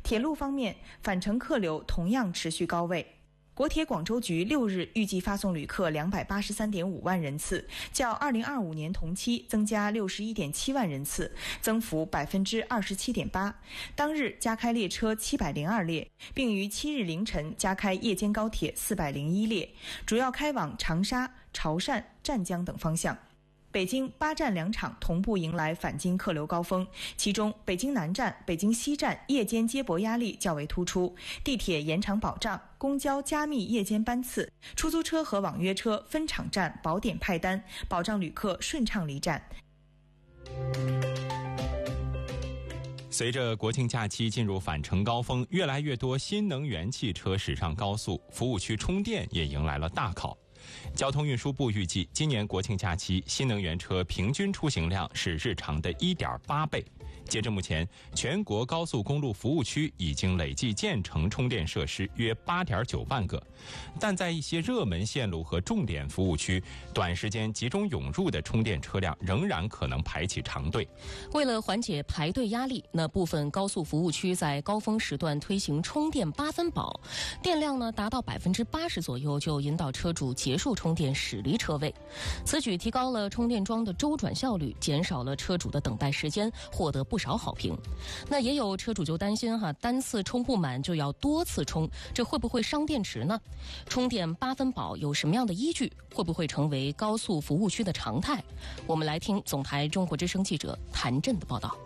铁路方面，返程客流同样持续高位。国铁广州局6日预计发送旅客283.5万人次，较2025年同期增加61.7万人次，增幅27.8%。当日加开列车702列，并于7日凌晨加开夜间高铁401列，主要开往长沙、潮汕、湛江等方向。北京8站2场同步迎来返京客流高峰，其中北京南站、北京西站夜间接驳压力较为突出，地铁延长保障，公交加密夜间班次，出租车和网约车分场站保点派单，保障旅客顺畅离站。 随着国庆假期进入返程高峰，越来越多新能源汽车驶上高速，服务区充电也迎来了大考。交通运输部预计，今年国庆假期新能源车平均出行量是日常的1.8倍。截至目前，全国高速公路服务区已经累计建成充电设施约8.9万个，但在一些热门线路和重点服务区，短时间集中涌入的充电车辆仍然可能排起长队。 为了缓解排队压力，部分高速服务区在高峰时段推行充电8分饱，电量达到80%左右就引导车主结束充电驶离车位。此举提高了充电桩的周转效率，减少了车主的等待时间，获得不少好评。也有车主就担心单次充不满就要多次充，这会不会伤电池呢？充电8分饱有什么样的依据？会不会成为高速服务区的常态？我们来听总台中国之声记者谭震的报道。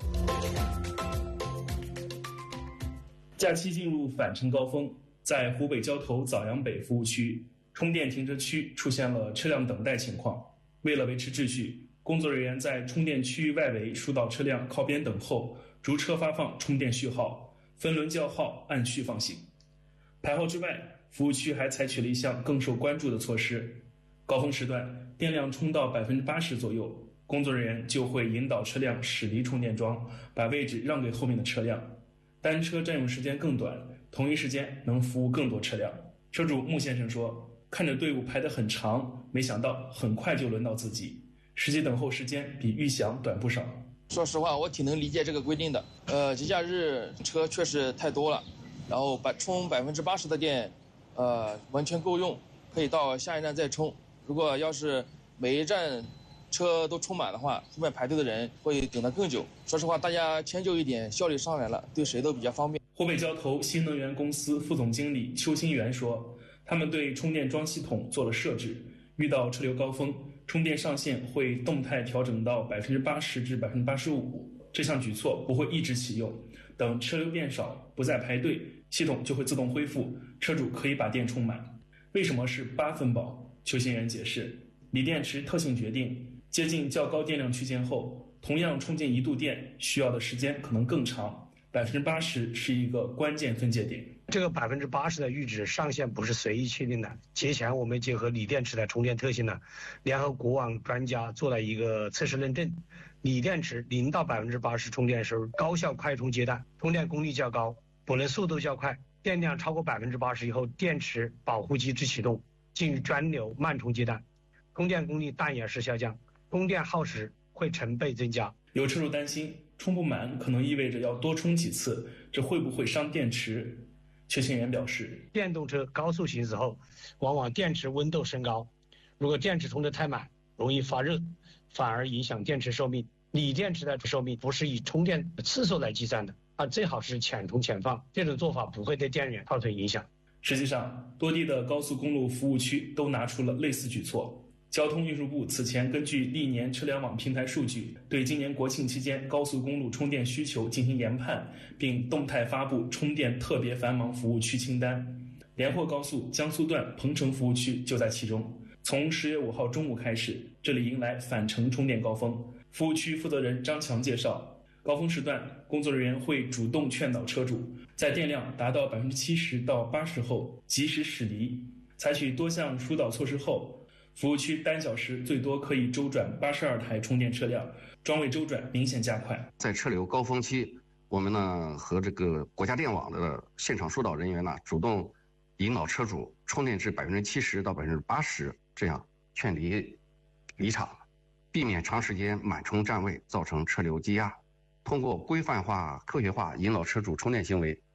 假期进入返程高峰，在湖北交头枣阳北服务区，充电停车区出现了车辆等待情况。为了维持秩序，工作人员在充电区域外围疏导车辆靠边等候，逐车发放充电序号，分轮叫号，按序放行。排号之外，服务区还采取了一项更受关注的措施：高峰时段电量充到80%左右，工作人员就会引导车辆驶离充电桩，把位置让给后面的车辆。单车占用时间更短，同一时间能服务更多车辆。车主穆先生说，看着队伍排得很长，没想到很快就轮到自己，实际等候时间比预想短不少。 说实话，我挺能理解这个规定的。节假日车确实太多了，然后充80%的电，完全够用，可以到下一站再充。如果要是每一站车都充满的话，后面排队的人会等得更久。说实话，大家迁就一点，效率上来了，对谁都比较方便。 湖北交投新能源公司副总经理邱新元说，他们对充电桩系统做了设置，遇到车流高峰，充电上限会动态调整到80%至85%。这项举措不会一直启用，等车流变少，不再排队，系统就会自动恢复，车主可以把电充满。为什么是8分饱？邱新元解释，锂电池特性决定，接近较高电量区间后，同样充进1度电需要的时间可能更长，80%是一个关键分界点。 这个80%的阈值上限不是随意确定的。节前我们结合锂电池的充电特性呢，联合国网专家做了一个测试认证。锂电池0到80%充电时高效快充阶段，充电功率较高，补能速度较快，电量超过80%以后，电池保护机制启动，进入专流慢充阶段，供电功率但也是下降，供电耗时会成倍增加。 有车主担心充不满可能意味着要多充几次，这会不会伤电池？邱新元表示， 电动车高速行驶后，往往电池温度升高，如果电池充得太满，容易发热，反而影响电池寿命。锂电池的寿命不是以充电次数来计算的，最好是浅充浅放，这种做法不会对电源造成影响。 实际上，多地的高速公路服务区都拿出了类似举措。交通运输部此前根据历年车联网平台数据，对今年国庆期间高速公路充电需求进行研判，并动态发布充电特别繁忙服务区清单。连霍高速江苏段彭城服务区就在其中。从10月5号中午开始，这里迎来返程充电高峰。服务区负责人张强介绍，高峰时段，工作人员会主动劝导车主，在电量达到70%到80%后及时驶离。采取多项疏导措施后，服务区单小时最多可以周转82台充电车辆，桩位周转明显加快。 在车流高峰期，我们和这个国家电网的现场疏导人员主动引导车主充电至70%到80%，这样劝离场，避免长时间满充占位造成车流积压。通过规范化、科学化引导车主充电行为，